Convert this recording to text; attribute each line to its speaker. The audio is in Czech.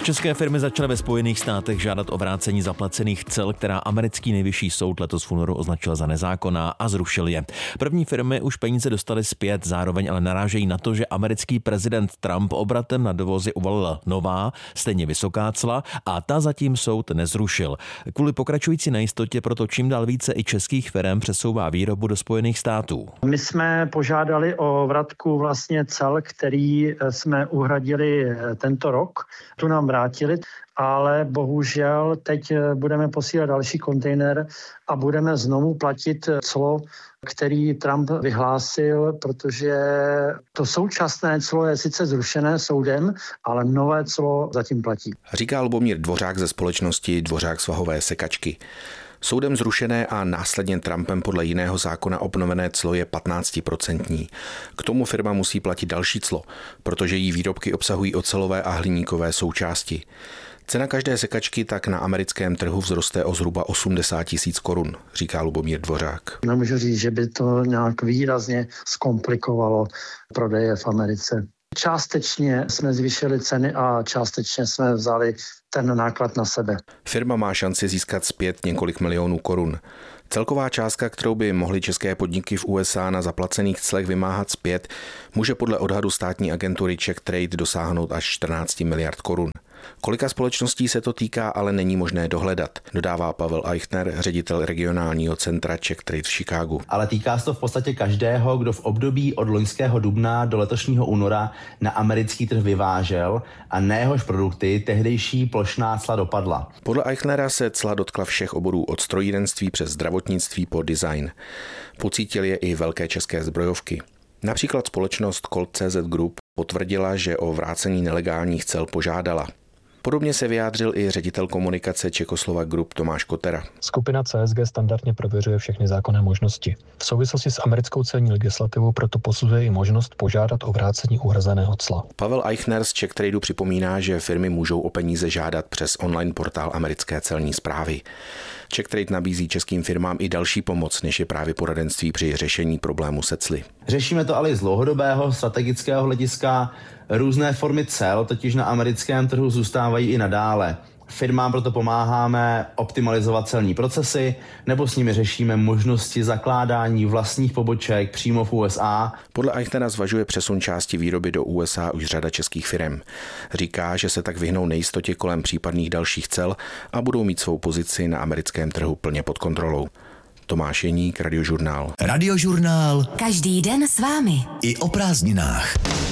Speaker 1: České firmy začaly ve Spojených státech žádat o vrácení zaplacených cel, která americký nejvyšší soud letos v únoru označil za nezákonná a zrušil je. První firmy už peníze dostaly zpět, zároveň ale narážejí na to, že americký prezident Trump obratem na dovozy uvalil nová, stejně vysoká cla a ta zatím soud nezrušil. Kvůli pokračující nejistotě proto čím dál více i českých firm přesouvá výrobu do Spojených států.
Speaker 2: My jsme požádali o vratku vlastně cel, který jsme uhradili tento rok. Tu nám vrátili, ale bohužel teď budeme posílat další kontejner a budeme znovu platit clo, který Trump vyhlásil, protože to současné clo je sice zrušené soudem, ale nové clo zatím platí.
Speaker 3: Říká Lubomír Dvořák ze společnosti Dvořák svahové sekačky. Soudem zrušené a následně Trumpem podle jiného zákona obnovené clo je 15%. K tomu firma musí platit další clo, protože jí výrobky obsahují ocelové a hliníkové součásti. Cena každé sekačky tak na americkém trhu vzroste o zhruba 80 000 korun, říká Lubomír Dvořák.
Speaker 2: Nemůžu říct, že by to nějak výrazně zkomplikovalo prodeje v Americe. Částečně jsme zvýšili ceny a částečně jsme vzali ten náklad na sebe.
Speaker 3: Firma má šanci získat zpět několik milionů korun. Celková částka, kterou by mohly české podniky v USA na zaplacených clech vymáhat zpět, může podle odhadu státní agentury Czech Trade dosáhnout až 14 miliard korun. Kolika společností se to týká, ale není možné dohledat, dodává Pavel Eichner, ředitel regionálního centra Czech Trade v Chicagu.
Speaker 4: Ale týká se to v podstatě každého, kdo v období od loňského dubna do letošního února na americký trh vyvážel a na jehož produkty tehdejší plošná cla dopadla.
Speaker 3: Podle Eichnera se cla dotkla všech oborů od strojírenství přes zdravotnictví po design. Pocítili je i velké české zbrojovky. Například společnost Colt.cz Group potvrdila, že o vrácení nelegálních cel požádala. Podobně se vyjádřil i ředitel komunikace Czechoslovak Group Tomáš Kotera.
Speaker 5: Skupina CSG standardně prověřuje všechny zákonné možnosti. V souvislosti s americkou celní legislativou proto posuzuje i možnost požádat o vrácení uhrazeného cla.
Speaker 3: Pavel Eichner z Czech Tradu připomíná, že firmy můžou o peníze žádat přes online portál americké celní správy. Czech Trade nabízí českým firmám i další pomoc, než je právě poradenství při řešení problému se cly.
Speaker 4: Řešíme to ale i z dlouhodobého strategického hlediska. Různé formy cel totiž na americkém trhu zůstávají i nadále. Firmám proto pomáháme optimalizovat celní procesy nebo s nimi řešíme možnosti zakládání vlastních poboček přímo v USA.
Speaker 3: Podle Eichnera zvažuje přesun části výroby do USA už řada českých firem. Říká, že se tak vyhnou nejistotě kolem případných dalších cel a budou mít svou pozici na americkém trhu plně pod kontrolou. Tomáš Jeník, Radiožurnál.
Speaker 6: Radiožurnál.
Speaker 7: Každý den s vámi.
Speaker 6: I o prázdninách.